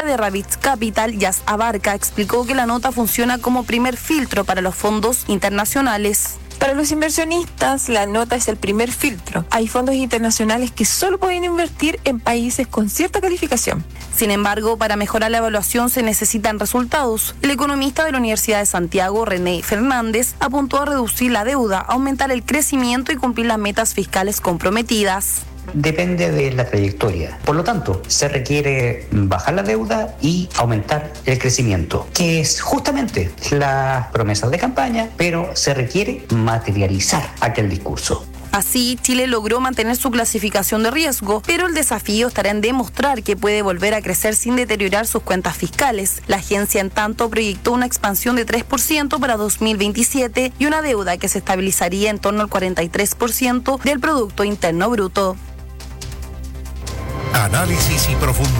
de Ravitz Capital, Jazz Abarca, explicó que la nota funciona como primer filtro para los fondos internacionales. Para los inversionistas, la nota es el primer filtro. Hay fondos internacionales que solo pueden invertir en países con cierta calificación. Sin embargo, para mejorar la evaluación se necesitan resultados. El economista de la Universidad de Santiago, René Fernández, apuntó a reducir la deuda, aumentar el crecimiento y cumplir las metas fiscales comprometidas. Depende de la trayectoria. Por lo tanto, se requiere bajar la deuda y aumentar el crecimiento, que es justamente las promesas de campaña, pero se requiere materializar aquel discurso. Así, Chile logró mantener su clasificación de riesgo, pero el desafío estará en demostrar que puede volver a crecer sin deteriorar sus cuentas fiscales. La agencia, en tanto, proyectó una expansión de 3% para 2027 y una deuda que se estabilizaría en torno al 43% del Producto Interno Bruto. Análisis y profundidad.